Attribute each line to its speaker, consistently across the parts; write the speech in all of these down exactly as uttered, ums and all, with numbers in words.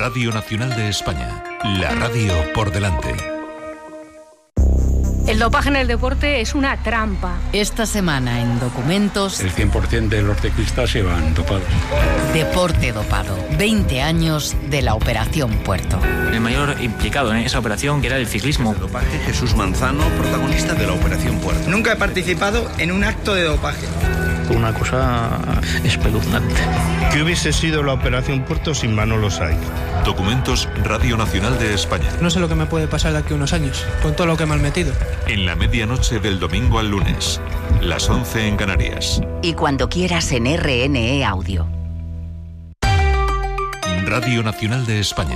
Speaker 1: Radio Nacional de España, la radio por delante.
Speaker 2: El dopaje en el deporte es una trampa.
Speaker 3: Esta semana en Documentos...
Speaker 4: El cien por ciento de los ciclistas se van dopados.
Speaker 3: Deporte dopado. veinte años de la Operación Puerto.
Speaker 5: El mayor implicado en esa operación, que era el ciclismo.
Speaker 6: El dopaje, Jesús Manzano, protagonista de la Operación Puerto.
Speaker 7: Nunca he participado en un acto de dopaje.
Speaker 8: Una cosa espeluznante.
Speaker 9: ¿Qué hubiese sido la Operación Puerto sin Manolo Saiz?
Speaker 1: Documentos Radio Nacional de España.
Speaker 10: No sé lo que me puede pasar de aquí a unos años, con todo lo que me han metido.
Speaker 1: En la medianoche del domingo al lunes, las once en Canarias.
Speaker 11: Y cuando quieras en R N E Audio.
Speaker 1: Radio Nacional de España.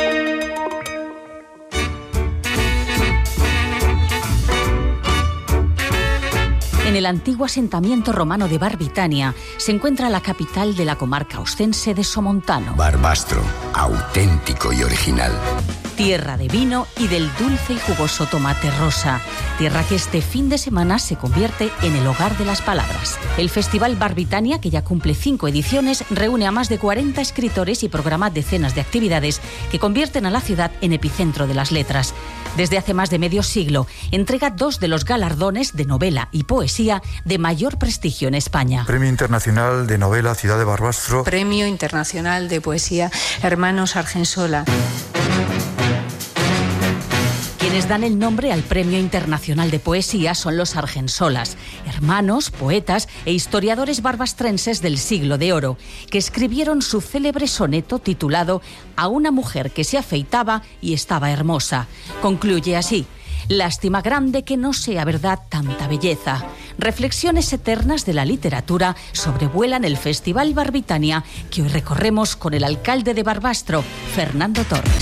Speaker 12: En el antiguo asentamiento romano de Barbitania se encuentra la capital de la comarca ostense de Somontano.
Speaker 13: Barbastro, auténtico y original.
Speaker 12: Tierra de vino y del dulce y jugoso tomate rosa. Tierra que este fin de semana se convierte en el hogar de las palabras. El Festival Barbitania, que ya cumple cinco ediciones, reúne a más de cuarenta escritores y programa decenas de actividades que convierten a la ciudad en epicentro de las letras. Desde hace más de medio siglo, entrega dos de los galardones de novela y poesía de mayor prestigio en España.
Speaker 14: Premio Internacional de Novela Ciudad de Barbastro.
Speaker 15: Premio Internacional de Poesía Hermanos Argensola.
Speaker 12: Quienes dan el nombre al Premio Internacional de Poesía son los Argensolas, hermanos, poetas e historiadores barbastrenses del siglo de oro, que escribieron su célebre soneto titulado A una mujer que se afeitaba y estaba hermosa. Concluye así: lástima grande que no sea verdad tanta belleza. Reflexiones eternas de la literatura sobrevuelan el Festival Barbitania, que hoy recorremos con el alcalde de Barbastro, Fernando Torres.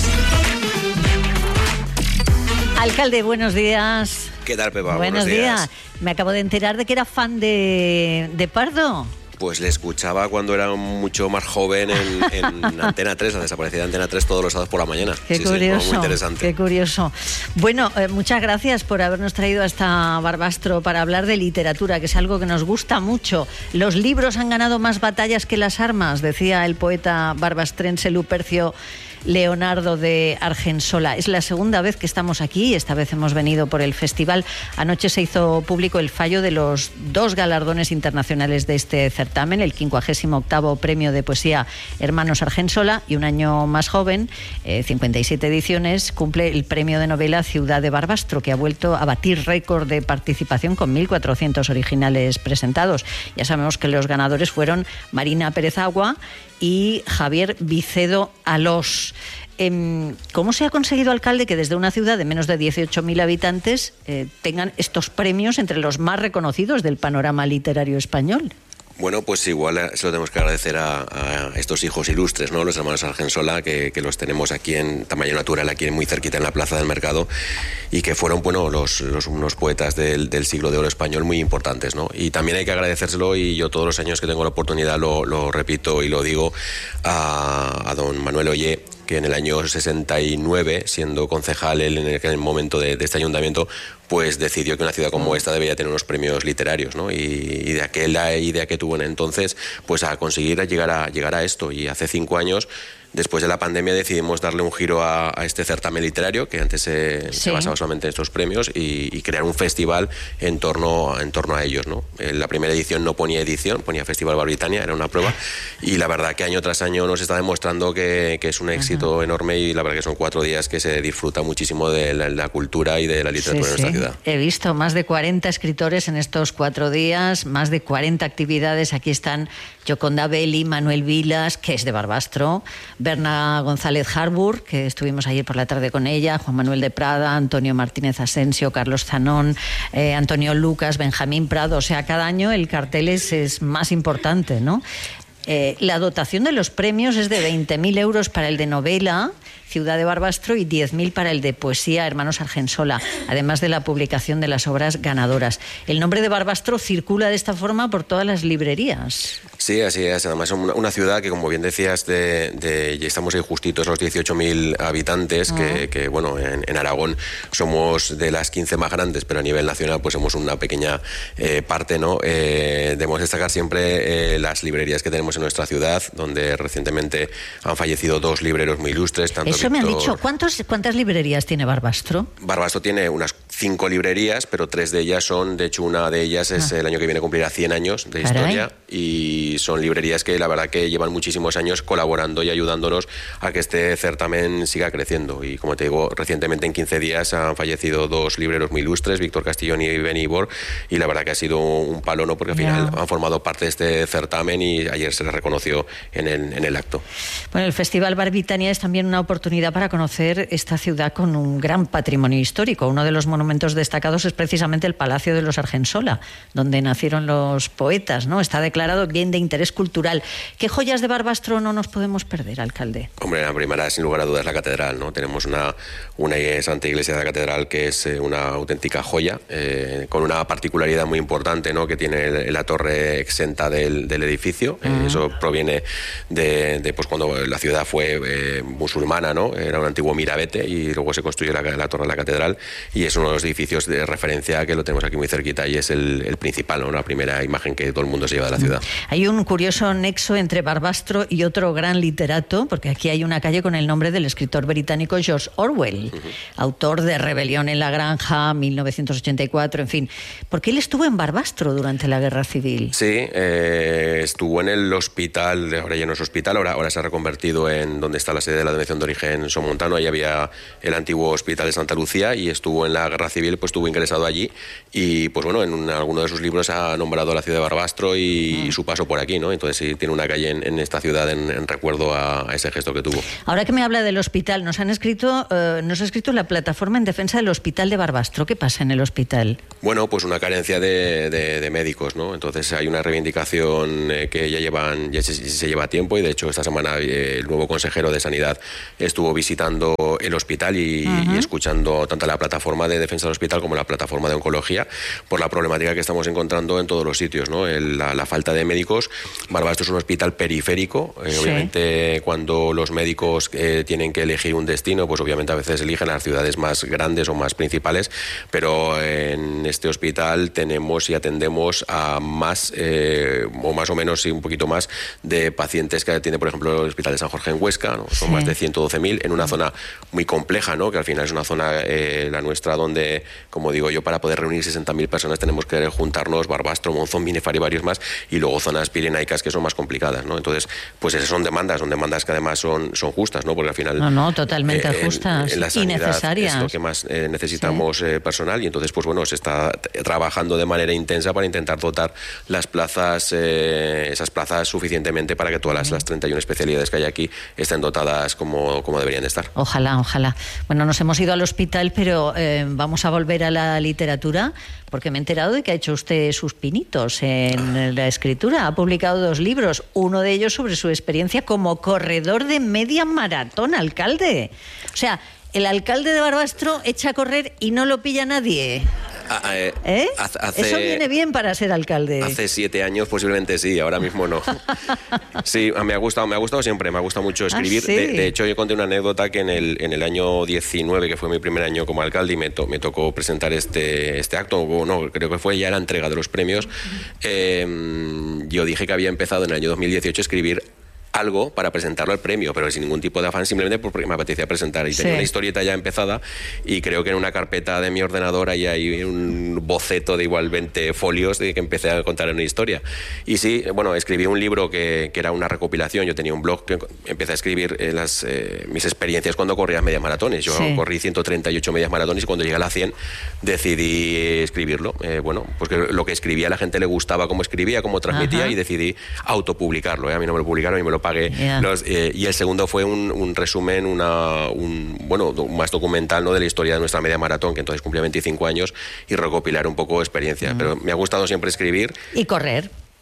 Speaker 16: Alcalde, buenos días.
Speaker 17: ¿Qué tal, Pepa?
Speaker 16: Buenos,
Speaker 17: buenos días.
Speaker 16: días. Me acabo de enterar de que era fan de, de Pardo.
Speaker 17: Pues le escuchaba cuando era mucho más joven en, en Antena tres, la desaparecida Antena tres, todos los sábados por la mañana.
Speaker 16: Qué
Speaker 17: sí,
Speaker 16: curioso,
Speaker 17: sí, muy interesante.
Speaker 16: Qué curioso. Bueno, eh, muchas gracias por habernos traído hasta Barbastro para hablar de literatura, que es algo que nos gusta mucho. Los libros han ganado más batallas que las armas, decía el poeta barbastrense Lupercio Leonardo de Argensola. Es la segunda vez que estamos aquí, esta vez hemos venido por el festival. Anoche se hizo público el fallo de los dos galardones internacionales de este certamen, el quincuagésimo octavo Premio de Poesía Hermanos Argensola, y un año más joven, eh, cincuenta y siete ediciones, cumple el Premio de Novela Ciudad de Barbastro, que ha vuelto a batir récord de participación con mil cuatrocientos originales presentados. Ya sabemos que los ganadores fueron Marina Pérez Agua y Javier Vicedo Alós. ¿Cómo se ha conseguido, alcalde, que desde una ciudad de menos de dieciocho mil habitantes eh, tengan estos premios entre los más reconocidos del panorama literario español?
Speaker 17: Bueno, pues igual se lo tenemos que agradecer a, a estos hijos ilustres, ¿no? Los hermanos Argensola, que, que los tenemos aquí en Tamaño Natural, aquí muy cerquita en la Plaza del Mercado, y que fueron, bueno, los, los unos poetas del, del siglo de oro español muy importantes, ¿no? Y también hay que agradecérselo, y yo todos los años que tengo la oportunidad lo, lo repito y lo digo, a, a don Manuel Ollé, que en el año sesenta y nueve, siendo concejal él en el, en el momento de, de este ayuntamiento, pues decidió que una ciudad como esta debería tener unos premios literarios, ¿no? Y, y de aquella idea que tuvo en entonces, pues a conseguir llegar a, llegar a esto. Y hace cinco años, después de la pandemia, decidimos darle un giro a, a este certamen literario, que antes se, sí. se basaba solamente en estos premios, y, y crear un festival en torno, en torno a ellos, ¿no? En la primera edición no ponía edición, ponía Festival Barbitania, era una prueba, y la verdad que año tras año nos está demostrando que, que es un éxito uh-huh. enorme, y la verdad que son cuatro días que se disfruta muchísimo de la, la cultura y de la literatura sí, en nuestra
Speaker 16: sí.
Speaker 17: ciudad.
Speaker 16: He visto más de cuarenta escritores en estos cuatro días, más de cuarenta actividades. Aquí están Gioconda Belli, Manuel Vilas, que es de Barbastro, Berna González Harbour, que estuvimos ayer por la tarde con ella, Juan Manuel de Prada, Antonio Martínez Asensio, Carlos Zanón, eh, Antonio Lucas, Benjamín Prado. O sea, cada año el cartel es, es más importante, ¿no? Eh, la dotación de los premios es de veinte mil euros para el de novela Ciudad de Barbastro y diez mil para el de poesía Hermanos Argensola, además de la publicación de las obras ganadoras. El nombre de Barbastro circula de esta forma por todas las librerías.
Speaker 17: Sí, así es. Además, es una, una ciudad que, como bien decías, de, de, ya estamos ahí justitos los dieciocho mil habitantes, uh -huh. que, que, bueno, en, en Aragón somos de las quince más grandes, pero a nivel nacional pues somos una pequeña eh, parte, ¿no? Eh, debemos destacar siempre eh, las librerías que tenemos en nuestra ciudad, donde recientemente han fallecido dos libreros muy ilustres. Tanto
Speaker 16: Eso
Speaker 17: Víctor...
Speaker 16: me han dicho. ¿Cuántos, ¿Cuántas librerías tiene Barbastro?
Speaker 17: Barbastro tiene unas cinco librerías, pero tres de ellas son, de hecho, una de ellas es ah. el año que viene cumplirá cien años de Caray. historia, y son librerías que la verdad que llevan muchísimos años colaborando y ayudándonos a que este certamen siga creciendo. Y como te digo, recientemente en quince días han fallecido dos libreros muy ilustres, Víctor Castellón y Beni Ibor, y la verdad que ha sido un palo, ¿no? Porque al yeah. final han formado parte de este certamen y ayer se les reconoció en el, en el acto.
Speaker 16: Bueno, el Festival Barbitania es también una oportunidad para conocer esta ciudad con un gran patrimonio histórico. Uno de los monumentos destacados es precisamente el Palacio de los Argensola, donde nacieron los poetas, ¿no? Está declarado bien de interés cultural. ¿Qué joyas de Barbastro no nos podemos perder, alcalde?
Speaker 17: Hombre, la primera, sin lugar a dudas, la catedral, ¿no? Tenemos una, una santa iglesia de la catedral que es eh, una auténtica joya, eh, con una particularidad muy importante, ¿no? Que tiene la torre exenta del, del edificio. Uh-huh. eh, eso proviene de, de pues, cuando la ciudad fue eh, musulmana, ¿no? Era un antiguo mirabete y luego se construyó la, la torre de la catedral, y es uno de los edificios de referencia que lo tenemos aquí muy cerquita, y es el, el principal, ¿no? La primera imagen que todo el mundo se lleva de la ciudad.
Speaker 16: Hay un curioso nexo entre Barbastro y otro gran literato, porque aquí hay una calle con el nombre del escritor británico George Orwell, uh-huh. autor de Rebelión en la Granja, mil novecientos ochenta y cuatro, en fin. Porque él estuvo en Barbastro durante la Guerra Civil.
Speaker 17: Sí, eh, estuvo en el hospital, ahora ya no es hospital, ahora, ahora se ha reconvertido en donde está la sede de la Denominación de Origen Somontano. Ahí había el antiguo Hospital de Santa Lucía, y estuvo en la Guerra Civil, pues estuvo ingresado allí, y pues bueno, en un, alguno de sus libros ha nombrado a la ciudad de Barbastro y, uh-huh. y su paso por aquí, ¿no? Entonces sí, tiene una calle en, en esta ciudad en, en recuerdo a, a ese gesto que tuvo.
Speaker 16: Ahora que me habla del hospital, nos han escrito, eh, nos ha escrito la plataforma en defensa del hospital de Barbastro. ¿Qué pasa en el hospital?
Speaker 17: Bueno, pues una carencia de, de, de médicos, ¿no? Entonces hay una reivindicación eh, que ya llevan, ya se, se lleva tiempo, y de hecho esta semana eh, el nuevo consejero de Sanidad estuvo visitando el hospital y, uh-huh. y escuchando tanto la plataforma de defensa del hospital como la plataforma de oncología por la problemática que estamos encontrando en todos los sitios, ¿no? El, la, la falta de médicos. Barbastro es un hospital periférico, eh, sí. obviamente cuando los médicos eh, tienen que elegir un destino, pues obviamente a veces eligen las ciudades más grandes o más principales, pero en este hospital tenemos y atendemos a más eh, o más o menos sí, un poquito más de pacientes que atiende, por ejemplo, el Hospital de San Jorge en Huesca, ¿no? Son sí. más de ciento doce mil en una zona muy compleja, ¿no? Que al final es una zona, eh, la nuestra, donde, como digo yo, para poder reunir sesenta mil personas tenemos que juntarnos Barbastro, Monzón, Binefar y varios más, y luego zonas pirenaicas que son más complicadas, ¿no? Entonces, pues esas son demandas, son demandas que además son, son justas, ¿no? Porque al final...
Speaker 16: No, no, totalmente
Speaker 17: eh,
Speaker 16: justas
Speaker 17: en, en la sanidad
Speaker 16: y necesarias.
Speaker 17: Es lo que más eh, necesitamos sí. eh, personal, y entonces, pues bueno, se está trabajando de manera intensa para intentar dotar las plazas, eh, esas plazas suficientemente para que todas las, las treinta y una especialidades que hay aquí estén dotadas como, como deberían de estar.
Speaker 16: Ojalá, ojalá. Bueno, nos hemos ido al hospital, pero eh, vamos a volver a la literatura, porque me he enterado de que ha hecho usted sus pinitos en la escritura. Ha publicado dos libros, uno de ellos sobre su experiencia como corredor de media maratón, alcalde. O sea, el alcalde de Barbastro echa a correr y no lo pilla nadie.
Speaker 17: Ah, eh,
Speaker 16: ¿Eh?
Speaker 17: hace,
Speaker 16: Eso viene bien para ser alcalde.
Speaker 17: Hace siete años posiblemente sí, ahora mismo no. Sí, me ha gustado, me ha gustado siempre, me ha gustado mucho escribir.
Speaker 16: ¿Ah, sí?
Speaker 17: de, de hecho, yo conté una anécdota que en el, en el año diecinueve, que fue mi primer año como alcalde, y me, to, me tocó presentar este, este acto, o no, creo que fue ya la entrega de los premios. Eh, yo dije que había empezado en el año dos mil dieciocho a escribir algo para presentarlo al premio, pero sin ningún tipo de afán, simplemente porque me apetecía presentar. Y sí. tenía una historieta ya empezada, y creo que en una carpeta de mi ordenador ahí hay un boceto de igual veinte folios de que empecé a contar una historia. Y sí, bueno, escribí un libro que, que era una recopilación. Yo tenía un blog que empecé a escribir eh, las, eh, mis experiencias cuando corría medias maratones. Yo sí. corrí ciento treinta y ocho medias maratones, y cuando llegué a la cien decidí escribirlo. Eh, bueno, porque lo que escribía a la gente le gustaba cómo escribía, cómo transmitía, Ajá. y decidí autopublicarlo. ¿eh? A mí no me lo publicaron y me lo pagué. Yeah. Los, eh, y el segundo fue un, un resumen, una, un, bueno, más documental, ¿no? de la historia de nuestra media maratón, que entonces cumplía veinticinco años, y recopilar un poco experiencia. Mm. Pero me ha gustado siempre escribir.
Speaker 16: Y correr.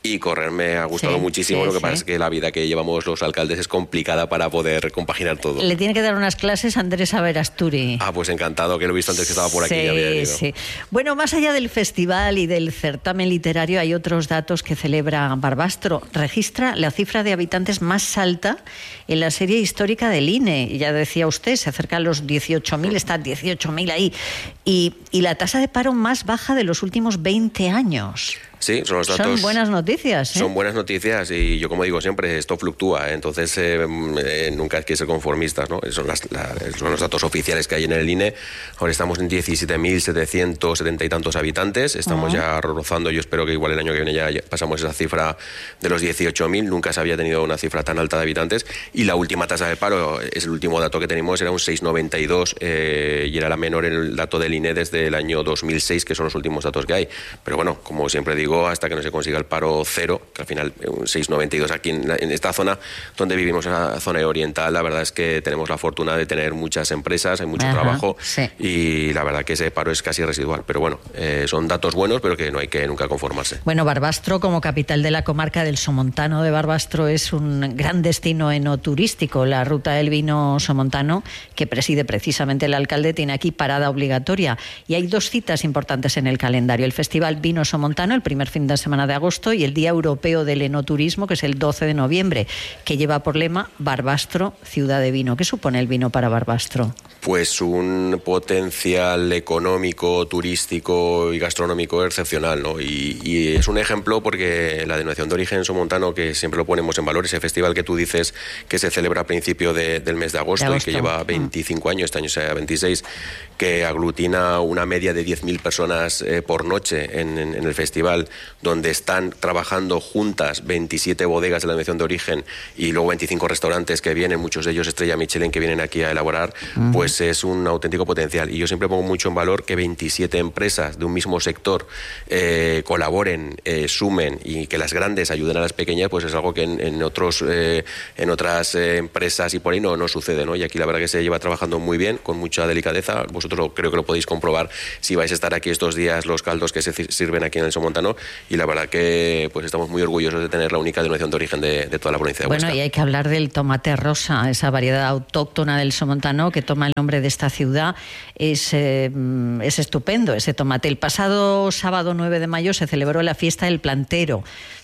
Speaker 17: y correr me ha gustado
Speaker 16: sí,
Speaker 17: muchísimo.
Speaker 16: sí,
Speaker 17: Lo que
Speaker 16: sí.
Speaker 17: pasa es que la vida que llevamos los alcaldes es complicada para poder compaginar todo.
Speaker 16: Le tiene que dar unas clases a Andrés Averasturi.
Speaker 17: Ah, pues encantado, que lo he visto antes que estaba por aquí.
Speaker 16: Sí,
Speaker 17: ya había ido.
Speaker 16: sí. Bueno, más allá del festival y del certamen literario, hay otros datos que celebra Barbastro. Registra la cifra de habitantes más alta en la serie histórica del I N E. Ya decía usted, se acerca a los dieciocho mil, está dieciocho mil ahí. Y, y la tasa de paro más baja de los últimos veinte años.
Speaker 17: Sí, son los datos.
Speaker 16: Son buenas noticias, ¿eh?
Speaker 17: Son buenas noticias y yo, como digo siempre, esto fluctúa, ¿eh? Entonces eh, eh, nunca hay que ser conformistas, ¿no? Son, las, la, son los datos oficiales que hay en el I N E. Ahora estamos en diecisiete mil setecientos setenta y tantos habitantes, estamos uh-huh. ya rozando, yo espero que igual el año que viene ya, ya pasamos esa cifra de los dieciocho mil, nunca se había tenido una cifra tan alta de habitantes y la última tasa de paro, es el último dato que tenemos, era un seis coma noventa y dos eh, y era la menor en el dato del I N E desde el año dos mil seis, que son los últimos datos que hay. Pero bueno, como siempre digo, hasta que no se consiga el paro cero, que al final un seis coma noventa y dos aquí en, la, en esta zona donde vivimos, en la zona oriental, la verdad es que tenemos la fortuna de tener muchas empresas, hay mucho Ajá, trabajo
Speaker 16: sí.
Speaker 17: y la verdad que ese paro es casi residual. Pero bueno, eh, son datos buenos, pero que no hay que nunca conformarse.
Speaker 16: Bueno, Barbastro, como capital de la comarca del Somontano de Barbastro, es un gran destino enoturístico. La ruta del vino somontano, que preside precisamente el alcalde, tiene aquí parada obligatoria. Y hay dos citas importantes en el calendario: el Festival Vino Somontano, el primer fin de semana de agosto, y el Día Europeo del Enoturismo, que es el doce de noviembre, que lleva por lema Barbastro, ciudad de vino. ¿Qué supone el vino para Barbastro?
Speaker 17: Pues un potencial económico, turístico y gastronómico excepcional, ¿no? Y, y es un ejemplo porque la denominación de origen somontano, que siempre lo ponemos en valor, ese festival que tú dices que se celebra a principio de, del mes de agosto, de agosto y que lleva veinticinco años, este año sea veintiséis, que aglutina una media de diez mil personas eh, por noche en, en, en el festival, donde están trabajando juntas veintisiete bodegas de la denominación de origen y luego veinticinco restaurantes que vienen, muchos de ellos estrella Michelin, que vienen aquí a elaborar, uh-huh. pues es un auténtico potencial. Y yo siempre pongo mucho en valor que veintisiete empresas de un mismo sector eh, colaboren, eh, sumen, y que las grandes ayuden a las pequeñas, pues es algo que en, en, otros, eh, en otras eh, empresas y por ahí no, no sucede, ¿no? Y aquí la verdad que se lleva trabajando muy bien, con mucha delicadeza. Vosotros lo, creo que lo podéis comprobar si vais a estar aquí estos días, los caldos que se sirven aquí en el Somontano, y la verdad que pues estamos muy orgullosos de tener la única denominación de origen de, de toda la provincia de Huesca.
Speaker 16: Bueno, y hay que hablar del tomate rosa, esa variedad autóctona del Somontano que toma el nombre de esta ciudad. Es, eh, es estupendo ese tomate. El pasado sábado nueve de mayo se celebró la fiesta del plantero.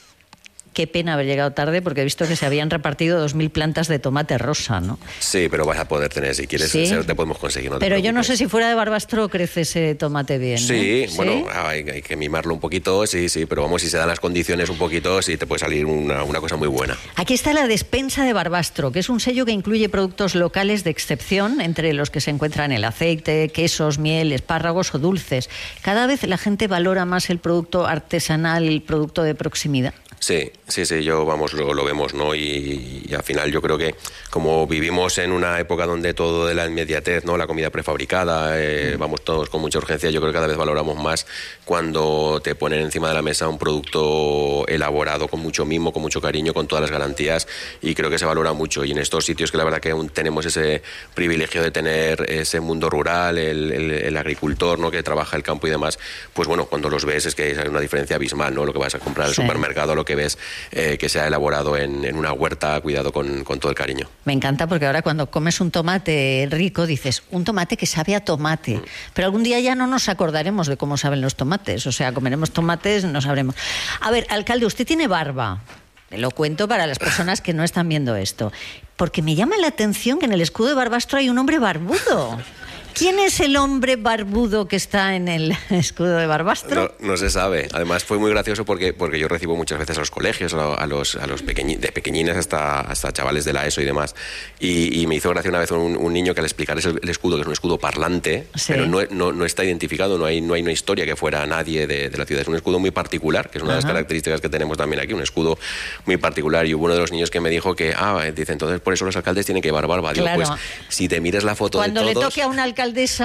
Speaker 16: Qué pena haber llegado tarde, porque he visto que se habían repartido dos mil plantas de tomate rosa, ¿no?
Speaker 17: Sí, pero vas a poder tener, si quieres, ¿sí? Te podemos conseguir. No
Speaker 16: pero yo no sé si fuera de Barbastro crece ese tomate bien.
Speaker 17: Sí,
Speaker 16: ¿eh?
Speaker 17: bueno,
Speaker 16: ¿Sí?
Speaker 17: Hay, hay que mimarlo un poquito, sí, sí, pero vamos, si se dan las condiciones un poquito, sí te puede salir una, una cosa muy buena.
Speaker 16: Aquí está la despensa de Barbastro, que es un sello que incluye productos locales de excepción, entre los que se encuentran el aceite, quesos, miel, espárragos o dulces. Cada vez la gente valora más el producto artesanal, el producto de proximidad.
Speaker 17: Sí, sí, sí, yo, vamos, lo, lo vemos, ¿no? Y, y al final yo creo que como vivimos en una época donde todo de la inmediatez, ¿no? La comida prefabricada, eh, vamos todos con mucha urgencia, yo creo que cada vez valoramos más cuando te ponen encima de la mesa un producto elaborado con mucho mimo, con mucho cariño, con todas las garantías, y creo que se valora mucho. Y en estos sitios que la verdad que aún tenemos ese privilegio de tener ese mundo rural, el, el, el agricultor, ¿no? Que trabaja el campo y demás, pues bueno, cuando los ves es que hay una diferencia abismal, ¿no? Lo que vas a comprar al sí. supermercado, lo que que ves eh, que se ha elaborado en, en una huerta, cuidado con, con todo el cariño.
Speaker 16: Me encanta, porque ahora cuando comes un tomate rico dices, un tomate que sabe a tomate, mm. pero algún día ya no nos acordaremos de cómo saben los tomates, o sea, comeremos tomates, no sabremos. A ver, alcalde, usted tiene barba. Lo cuento para las personas que no están viendo esto, porque me llama la atención que en el escudo de Barbastro hay un hombre barbudo. ¿Quién es el hombre barbudo que está en el escudo de Barbastro?
Speaker 17: No, no se sabe. Además fue muy gracioso porque, porque yo recibo muchas veces a los colegios, a los, a los pequeñi, de pequeñines hasta, hasta chavales de la ESO y demás. Y, y me hizo gracia una vez un, un niño que al explicar el, el escudo, que es un escudo parlante, sí. pero no, no, no está identificado, no hay, no hay una historia que fuera nadie de, de la ciudad. Es un escudo muy particular, que es una Ajá. de las características que tenemos también aquí, un escudo muy particular. Y hubo uno de los niños que me dijo que, ah, dice, entonces por eso los alcaldes tienen que llevar barba. Digo, claro. Pues si te miras la foto
Speaker 16: Cuando
Speaker 17: de todos...
Speaker 16: Cuando le toque a una alcaldesa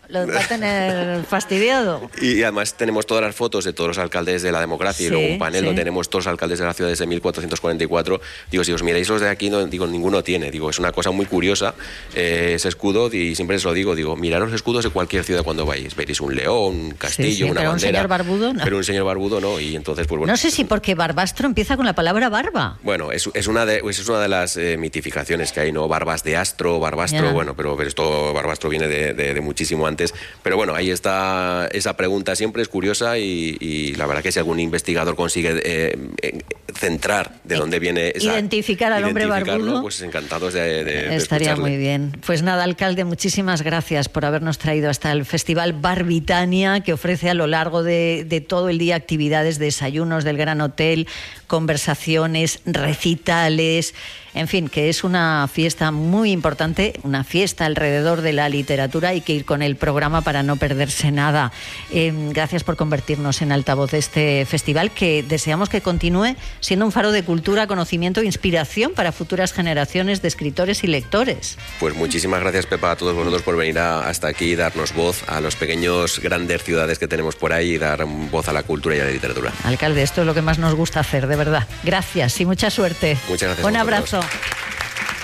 Speaker 16: lo va a tener fastidiado.
Speaker 17: Y además tenemos todas las fotos de todos los alcaldes de la democracia, sí, y luego un panel sí. donde tenemos todos los alcaldes de la ciudad desde mil cuatrocientos cuarenta y cuatro. Digo, si os miráis los de aquí, no, digo, ninguno tiene. Digo, es una cosa muy curiosa eh, ese escudo, y siempre os lo digo, digo, miraros los escudos de cualquier ciudad cuando vais. Veréis un león, un castillo, sí, sí, una
Speaker 16: pero
Speaker 17: bandera.
Speaker 16: Un señor barbudo, no.
Speaker 17: Pero un señor barbudo no, y entonces, pues bueno.
Speaker 16: No sé si porque Barbastro empieza con la palabra barba.
Speaker 17: Bueno, es, es, una, de, es una de las eh, mitificaciones que hay, ¿no? Barbas de astro, Barbastro, yeah. bueno, pero, pero esto, Barbastro viene de, de, de muchísimo antes. Pero bueno, ahí está, esa pregunta siempre es curiosa, y, y la verdad que si algún investigador consigue eh, eh, centrar de dónde viene esa...
Speaker 16: Identificar al hombre barbudo.
Speaker 17: Pues encantados de, de, de
Speaker 16: Estaría
Speaker 17: escucharle.
Speaker 16: Muy bien. Pues nada, alcalde, muchísimas gracias por habernos traído hasta el Festival Barbitania, que ofrece a lo largo de, de todo el día actividades, desayunos del Gran Hotel, conversaciones, recitales, en fin, que es una fiesta muy importante, una fiesta alrededor de la literatura. Hay que ir con el programa para no perderse nada. Eh, gracias por convertirnos en altavoz de este festival, que deseamos que continúe siendo un faro de cultura, conocimiento e inspiración para futuras generaciones de escritores y lectores.
Speaker 17: Pues muchísimas gracias, Pepa, a todos vosotros por venir a, hasta aquí y darnos voz a los pequeños, grandes ciudades que tenemos por ahí, y dar voz a la cultura y a la literatura.
Speaker 16: Alcalde, esto es lo que más nos gusta hacer, de verdad. Gracias y mucha suerte.
Speaker 17: Muchas gracias.
Speaker 16: Un abrazo.